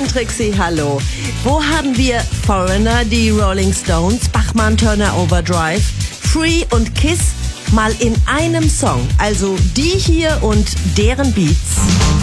Moin Trixie, hallo. Wo haben wir Foreigner, die Rolling Stones, Bachmann, Turner Overdrive, Free und Kiss mal in einem Song? Also die hier und deren Beats.